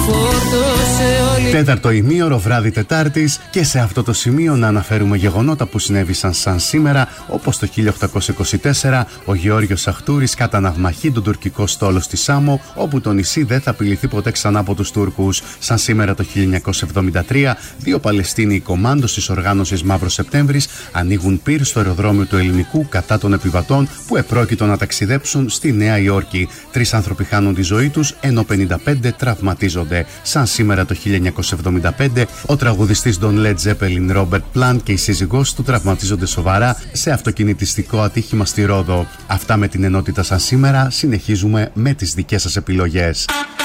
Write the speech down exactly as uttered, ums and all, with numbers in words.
Τέταρτο ημίωρο, βράδυ Τετάρτης, και σε αυτό το σημείο να αναφέρουμε γεγονότα που συνέβησαν σαν σήμερα, όπως το χίλια οκτακόσια είκοσι τέσσερα ο Γεώργιος Αχτούρης καταναυμαχεί τον τουρκικό στόλο στη Σάμο, όπου το νησί δεν θα απειληθεί ποτέ ξανά από τους Τούρκους. Σαν σήμερα το χίλια εννιακόσια εβδομήντα τρία, δύο Παλαιστίνοι κομμάντος της οργάνωσης Μαύρος Σεπτέμβρης ανοίγουν πυρ στο αεροδρόμιο του Ελληνικού κατά των επιβατών που επρόκειτο να ταξιδέψουν στη Νέα Υόρκη. Τρεις άνθρωποι χάνουν τη ζωή τους, ενώ πενήντα πέντε τραυματίζονται. Σαν σήμερα το χίλια εννιακόσια εβδομήντα πέντε, ο τραγουδιστής των Led Zeppelin Robert Plant και η σύζυγός του τραυματίζονται σοβαρά σε αυτοκινητιστικό ατύχημα στη Ρόδο. Αυτά με την ενότητα σαν σήμερα. Συνεχίζουμε με τις δικές σας επιλογές.